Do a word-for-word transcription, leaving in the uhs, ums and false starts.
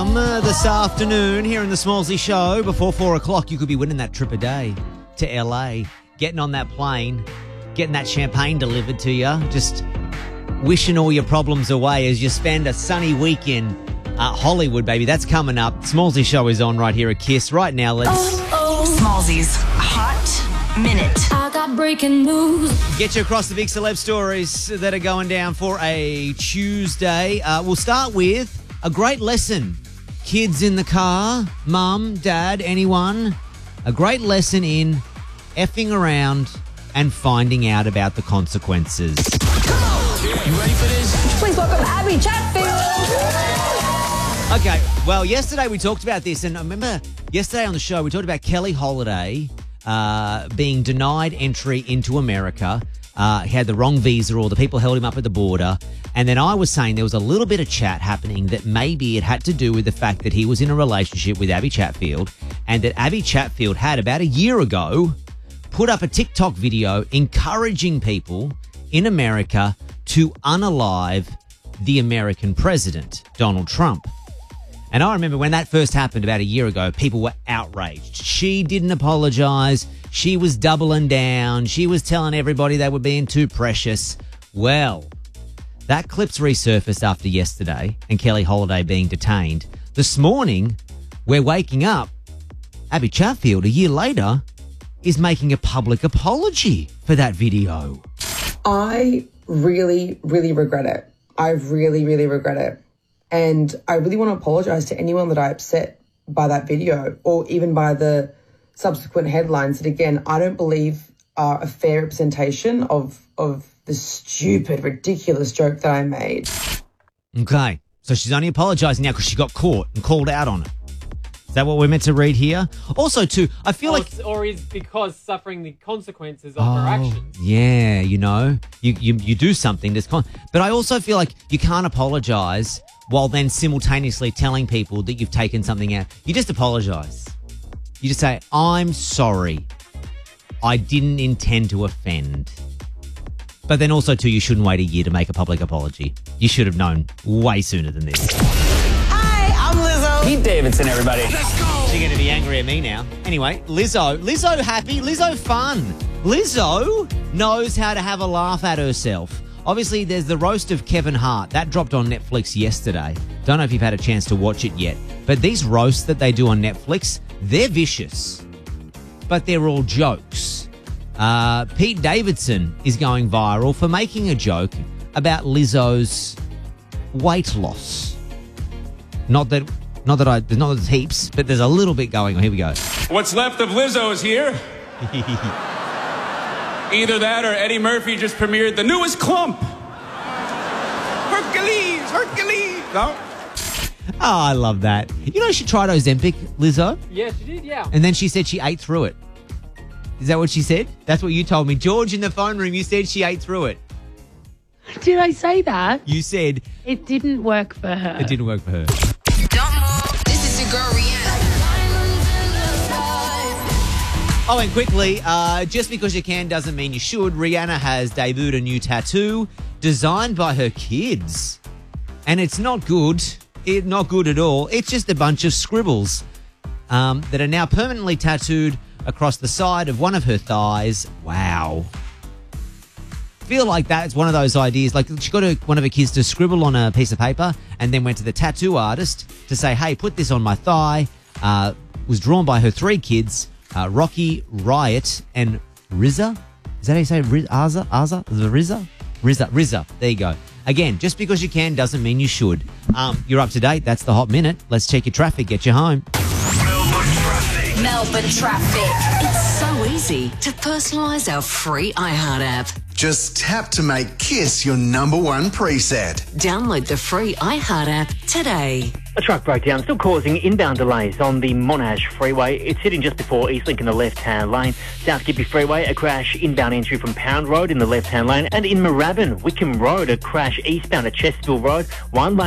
Mum uh, this afternoon here in the Smallsy Show. Before four o'clock, you could be winning that trip a day to L A, getting on that plane, getting that champagne delivered to you, just wishing all your problems away as you spend a sunny weekend at Hollywood, baby. That's coming up. Smallsy Show is on right here at Kiss. Right now, let's... Oh, oh. Smallsy's Hot Minute. I got breaking news. Get you across the big celeb stories that are going down for a Tuesday. Uh, we'll start with a great lesson. Kids in the car, mum, dad, anyone. A great lesson in effing around and finding out about the consequences. You ready for this? Please welcome Abby Chatfield. Okay, well, yesterday we talked about this, and I remember yesterday on the show we talked about Kelly Holiday uh, being denied entry into America. Uh, he had the wrong visa, or the people held him up at the border. And then I was saying there was a little bit of chat happening that maybe it had to do with the fact that he was in a relationship with Abby Chatfield, and that Abby Chatfield had about a year ago put up a TikTok video encouraging people in America to unalive the American president, Donald Trump. And I remember when that first happened about a year ago, people were outraged. She didn't apologise. She was doubling down. She was telling everybody they were being too precious. Well, that clip's resurfaced after yesterday and Kelly Holiday being detained. This morning, we're waking up. Abby Chatfield, a year later, is making a public apology for that video. I really, really regret it. I really, really regret it. And I really want to apologise to anyone that I upset by that video, or even by the subsequent headlines that, again, I don't believe are a fair representation of of the stupid, ridiculous joke that I made. Okay, so she's only apologising now because she got caught and called out on it. Is that what we're meant to read here? Also, too, I feel or, like... Or is because suffering the consequences of oh, her actions. Yeah, you know, you, you, you do something that's... Con- but I also feel like you can't apologise while then simultaneously telling people that you've taken something out. You just apologise. You just say, I'm sorry. I didn't intend to offend. But then also, too, you shouldn't wait a year to make a public apology. You should have known way sooner than this. Hi, I'm Lizzo. Pete Davidson, everybody. Let's go. She's going to be angry at me now. Anyway, Lizzo. Lizzo happy. Lizzo fun. Lizzo knows how to have a laugh at herself. Obviously, there's the roast of Kevin Hart. That dropped on Netflix yesterday. Don't know if you've had a chance to watch it yet. But these roasts that they do on Netflix, they're vicious. But they're all jokes. Uh, Pete Davidson is going viral for making a joke about Lizzo's weight loss. Not that, not that I, not that there's heaps, but there's a little bit going on. Here we go. What's left of Lizzo is here. Either that or Eddie Murphy just premiered the newest Clump. Hercules, Hercules. No? Oh, I love that. You know she tried Ozempic, Lizzo? Yeah, she did, yeah. And then she said she ate through it. Is that what she said? That's what you told me. George, in the phone room, you said she ate through it. Did I say that? You said... It didn't work for her. It didn't work for her. Don't move. This is your girl, Rihanna. Oh, and quickly, uh, just because you can doesn't mean you should. Rihanna has debuted a new tattoo designed by her kids. And it's not good. It, not good at all. It's just a bunch of scribbles um, that are now permanently tattooed across the side of one of her thighs. Wow. Feel like that's one of those ideas. Like she got her, one of her kids to scribble on a piece of paper and then went to the tattoo artist to say, hey, put this on my thigh. Uh, was drawn by her three kids, uh, Rocky, Riot, and Rizza. Is that how you say it? Riz- Arza? Arza? Rizza? Rizza. Rizza. There you go. Again, just because you can doesn't mean you should. Um, you're up to date. That's the Hot Minute. Let's check your traffic. Get you home. Melbourne traffic. Melbourne traffic. It's so easy to personalise our free iHeart app. Just tap to make Kiss your number one preset. Download the free iHeart app today. A truck breakdown still causing inbound delays on the Monash Freeway. It's sitting just before Eastlink in the left-hand lane. South Gippy Freeway, a crash inbound entry from Pound Road in the left-hand lane. And in Moorabbin, Wickham Road, a crash eastbound at Chesterfield Road. One lane